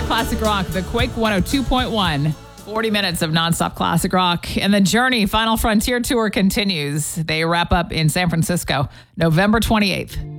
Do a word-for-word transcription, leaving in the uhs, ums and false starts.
Classic Rock, the Quake one oh two point one. forty minutes of nonstop classic rock. And the Journey Final Frontier Tour continues. They wrap up in San Francisco, November twenty-eighth.